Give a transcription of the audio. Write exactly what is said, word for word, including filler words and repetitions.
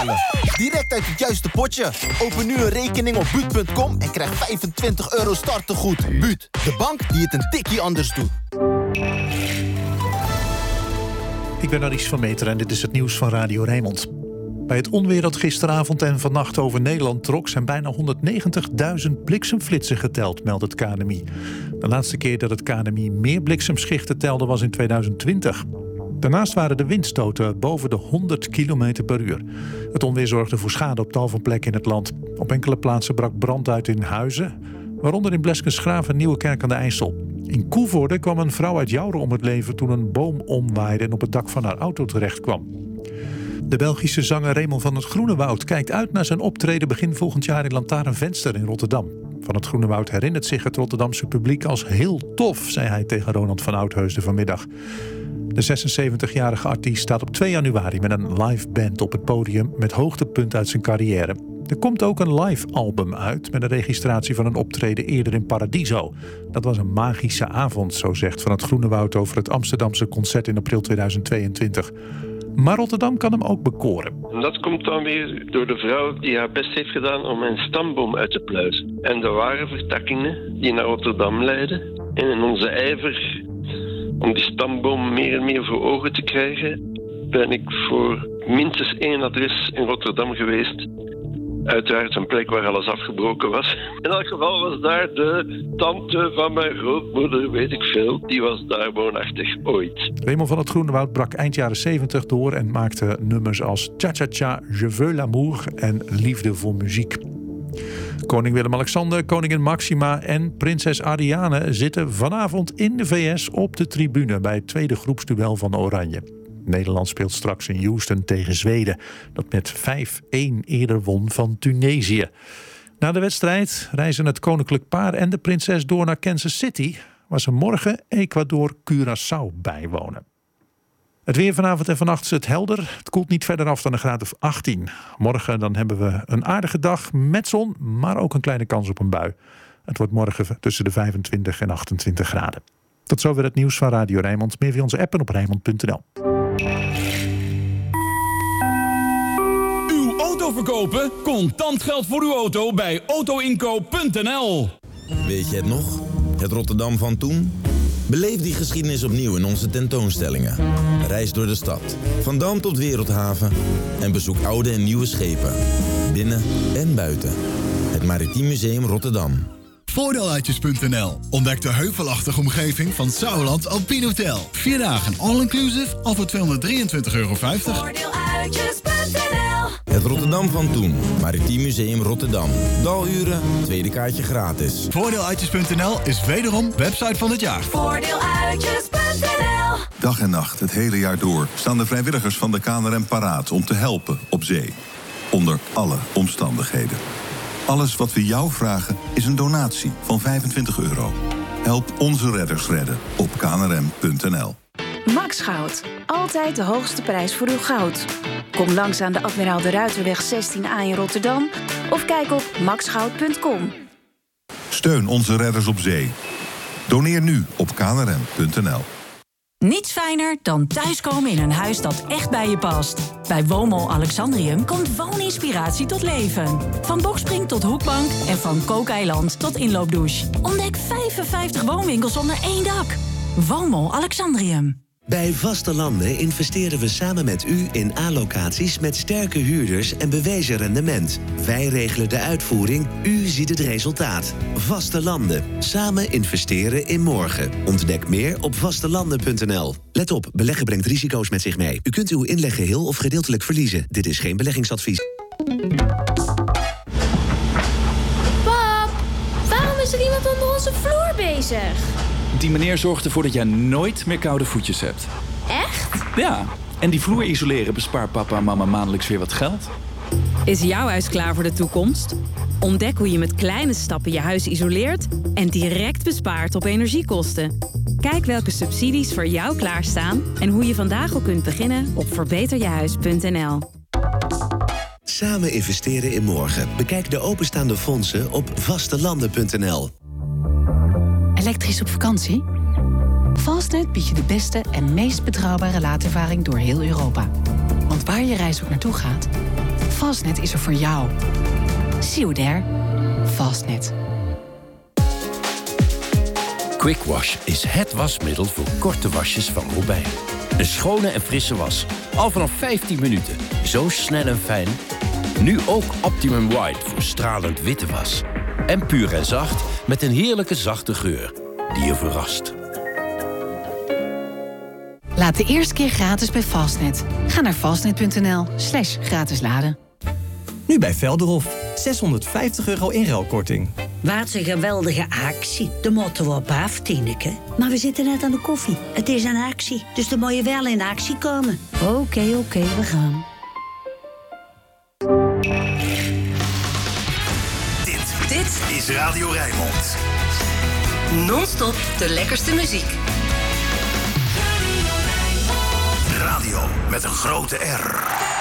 halen. Direct uit het juiste potje. Open nu een rekening op buut punt com en krijg vijfentwintig euro startegoed. Buut, de bank die het een tikkie anders doet. Ik ben Aries van Meteren en dit is het nieuws van Radio Rijnmond. Bij het onweer dat gisteravond en vannacht over Nederland trok zijn bijna honderdnegentigduizend bliksemflitsen geteld, meldt het K N M I. De laatste keer dat het K N M I meer bliksemschichten telde was in tweeduizend twintig. Daarnaast waren de windstoten boven de honderd kilometer per uur. Het onweer zorgde voor schade op tal van plekken in het land. Op enkele plaatsen brak brand uit in huizen, waaronder in Bleskensgraaf en Nieuwekerk aan de IJssel. In Koevoorde kwam een vrouw uit Jouren om het leven toen een boom omwaaide en op het dak van haar auto terecht kwam. De Belgische zanger Raymond van het Groenewoud kijkt uit naar zijn optreden begin volgend jaar in Lantaarnvenster in Rotterdam. Van het Groenewoud herinnert zich het Rotterdamse publiek als heel tof, zei hij tegen Ronald van Oudheusden vanmiddag. De zesenzeventigjarige artiest staat op twee januari met een live band op het podium met hoogtepunt uit zijn carrière. Er komt ook een live album uit met een registratie van een optreden eerder in Paradiso. Dat was een magische avond, zo zegt Van het Groenewoud over het Amsterdamse concert in april tweeduizend tweeëntwintig. Maar Rotterdam kan hem ook bekoren. En dat komt dan weer door de vrouw die haar best heeft gedaan om een stamboom uit te pluizen. En er waren vertakkingen die naar Rotterdam leiden. En in onze ijver om die stamboom meer en meer voor ogen te krijgen, ben ik voor minstens één adres in Rotterdam geweest. Uiteraard een plek waar alles afgebroken was. In elk geval was daar de tante van mijn grootmoeder, weet ik veel. Die was daar woonachtig ooit. Raymond van het Groenewoud brak eind jaren zeventig door en maakte nummers als Cha Cha Cha, Je veux l'amour en Liefde voor muziek. Koning Willem-Alexander, koningin Maxima en prinses Ariane zitten vanavond in de V S op de tribune bij het tweede groepsduel van Oranje. Nederland speelt straks in Houston tegen Zweden, dat met vijf-één eerder won van Tunesië. Na de wedstrijd reizen het koninklijk paar en de prinses door naar Kansas City, waar ze morgen Ecuador Curaçao bijwonen. Het weer vanavond en vannacht is het helder. Het koelt niet verder af dan een graad of achttien. Morgen dan hebben we een aardige dag met zon, maar ook een kleine kans op een bui. Het wordt morgen tussen de vijfentwintig en achtentwintig graden. Tot zover het nieuws van Radio Rijnmond. Meer via onze app en op rijnmond punt n l. Uw auto verkopen? Contant geld voor uw auto bij auto inkoop punt n l. Weet je het nog? Het Rotterdam van toen? Beleef die geschiedenis opnieuw in onze tentoonstellingen. Reis door de stad, van Dam tot Wereldhaven en bezoek oude en nieuwe schepen. Binnen en buiten. Het Maritiem Museum Rotterdam. Voordeeluitjes punt n l. Ontdek de heuvelachtige omgeving van Sauerland Alpine Hotel. Vier dagen all-inclusive al voor tweehonderddrieëntwintig euro vijftig. Voordeeluitjes punt n l. Het Rotterdam van toen. Maritiem Museum Rotterdam. Daluren, tweede kaartje gratis. Voordeeluitjes punt n l is wederom website van het jaar. Voordeeluitjes punt n l. Dag en nacht, het hele jaar door, staan de vrijwilligers van de K N R M paraat om te helpen op zee. Onder alle omstandigheden. Alles wat we jou vragen is een donatie van vijfentwintig euro. Help onze redders redden op k n r m punt n l. Max Goud. Altijd de hoogste prijs voor uw goud. Kom langs aan de Admiraal de Ruiterweg zestien A in Rotterdam of kijk op max goud punt com. Steun onze redders op zee. Doneer nu op k n r m punt n l. Niets fijner dan thuiskomen in een huis dat echt bij je past. Bij Woonmol Alexandrium komt wooninspiratie tot leven. Van bokspring tot hoekbank en van kookeiland tot inloopdouche. Ontdek vijfenvijftig woonwinkels onder één dak. Woonmol Alexandrium. Bij Vaste Landen investeren we samen met u in A-locaties met sterke huurders en bewezen rendement. Wij regelen de uitvoering, u ziet het resultaat. Vaste Landen. Samen investeren in morgen. Ontdek meer op vastelanden punt n l. Let op, beleggen brengt risico's met zich mee. U kunt uw inleg geheel of gedeeltelijk verliezen. Dit is geen beleggingsadvies. Pap, waarom is er iemand onder onze vloer bezig? Die meneer zorgt ervoor dat jij nooit meer koude voetjes hebt. Echt? Ja, en die vloer isoleren bespaart papa en mama maandelijks weer wat geld. Is jouw huis klaar voor de toekomst? Ontdek hoe je met kleine stappen je huis isoleert en direct bespaart op energiekosten. Kijk welke subsidies voor jou klaarstaan en hoe je vandaag al kunt beginnen op verbeter je huis punt n l. Samen investeren in morgen. Bekijk de openstaande fondsen op vastelanden punt n l. Elektrisch op vakantie? Fastnet biedt je de beste en meest betrouwbare laadervaring door heel Europa. Want waar je reis ook naartoe gaat, Fastnet is er voor jou. See you there. Fastnet. Quick Wash is het wasmiddel voor korte wasjes van Robijn. Een schone en frisse was. Al vanaf vijftien minuten. Zo snel en fijn. Nu ook Optimum White voor stralend witte was. En puur en zacht met een heerlijke zachte geur die je verrast. Laat de eerste keer gratis bij Fastnet. Ga naar fastnet.nl slash gratis laden. Nu bij Velderhof. zeshonderdvijftig euro inruilkorting. Wat een geweldige actie. De moeten we op af, Tineke. Maar we zitten net aan de koffie. Het is een actie, dus dan moet je wel in actie komen. Oké, okay, oké, okay, we gaan. Dit, dit is Radio Rijnmond. Non-stop de lekkerste muziek. Radio met een grote R.